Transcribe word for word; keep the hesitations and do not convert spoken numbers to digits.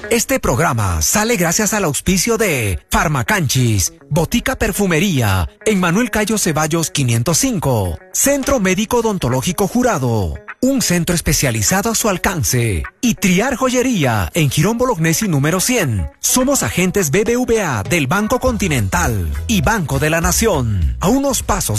Este programa sale gracias al auspicio de Farmacanchis, Botica Perfumería, en Manuel Cayo Ceballos quinientos cinco, Centro Médico Odontológico Jurado, un centro especializado a su alcance, y Triar Joyería, en Girón Bolognesi número cien. Somos agentes B B V A del Banco Continental y Banco de la Nación, a unos pasos